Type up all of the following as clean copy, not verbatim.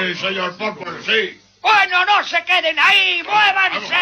Sí, señor Popper, sí. Bueno, no se queden ahí, muévanse.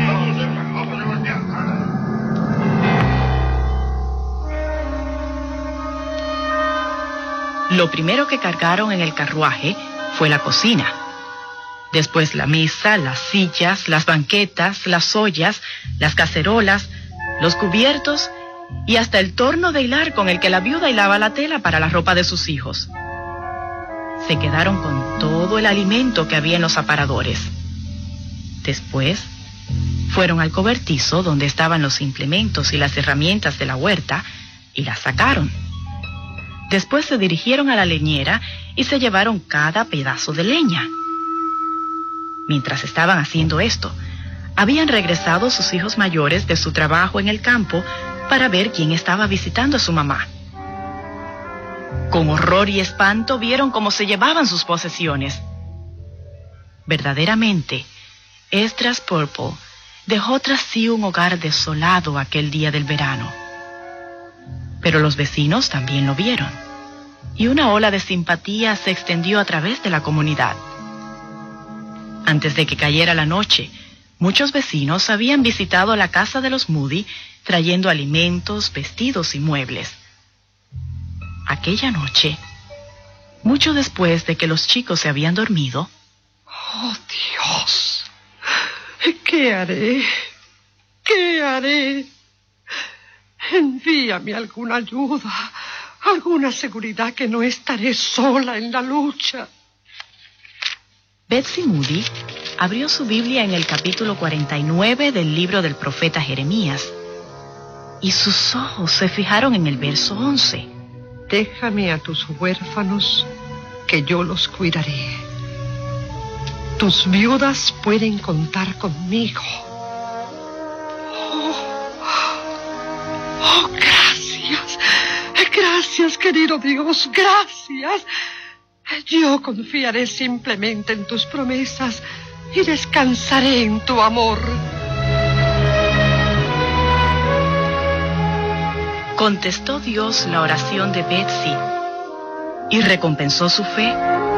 Lo primero que cargaron en el carruaje fue la cocina. Después la mesa, las sillas, las banquetas, las ollas, las cacerolas, los cubiertos y hasta el torno de hilar con el que la viuda hilaba la tela para la ropa de sus hijos. Se quedaron con todo el alimento que había en los aparadores. Después fueron al cobertizo donde estaban los implementos y las herramientas de la huerta y las sacaron. Después se dirigieron a la leñera y se llevaron cada pedazo de leña. Mientras estaban haciendo esto, habían regresado sus hijos mayores de su trabajo en el campo para ver quién estaba visitando a su mamá. Con horror y espanto vieron cómo se llevaban sus posesiones. Verdaderamente, Esdras Purple dejó tras sí un hogar desolado aquel día del verano. Pero los vecinos también lo vieron, y una ola de simpatía se extendió a través de la comunidad. Antes de que cayera la noche, muchos vecinos habían visitado la casa de los Moody trayendo alimentos, vestidos y muebles. Aquella noche, mucho después de que los chicos se habían dormido... ¡Oh, Dios! ¿Qué haré? ¿Qué haré? Envíame alguna ayuda, alguna seguridad que no estaré sola en la lucha. Betsy Moody abrió su Biblia en el capítulo 49 del libro del profeta Jeremías, y sus ojos se fijaron en el verso 11. Déjame a tus huérfanos, que yo los cuidaré. Tus viudas pueden contar conmigo. Oh, gracias. Gracias, querido Dios, gracias. Yo confiaré simplemente en tus promesas y descansaré en tu amor. Contestó Dios la oración de Betsy y recompensó su fe